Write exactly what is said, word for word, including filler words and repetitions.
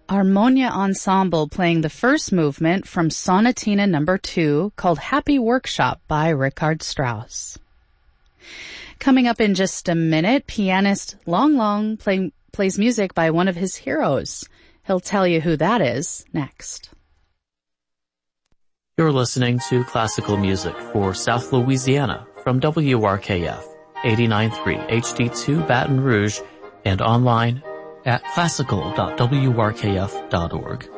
Harmonia Ensemble playing the first movement from Sonatina number two called Happy Workshop by Richard Strauss. Coming up in just a minute, pianist Long Long play, plays music by one of his heroes. He'll tell you who that is next. You're listening to classical music for South Louisiana from W R K F eighty-nine point three H D two Baton Rouge and online at classical dot w r k f dot org.